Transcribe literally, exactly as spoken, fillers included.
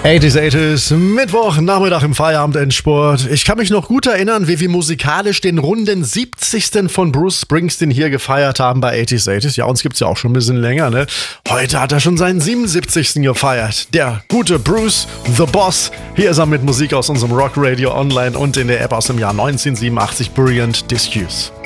achtziger, achtziger, Mittwoch, Nachmittag im Feierabendendsport. Ich kann mich noch gut erinnern, wie wir musikalisch den runden siebzigsten von Bruce Springsteen hier gefeiert haben bei achtziger, achtziger. Ja, uns gibt's ja auch schon ein bisschen länger, ne? Heute hat er schon seinen siebenundsiebzigsten gefeiert. Der gute Bruce, The Boss. Hier ist er mit Musik aus unserem Rock Radio Online und in der App aus dem Jahr neunzehnhundertsiebenundachtzig, Brilliant Disuse.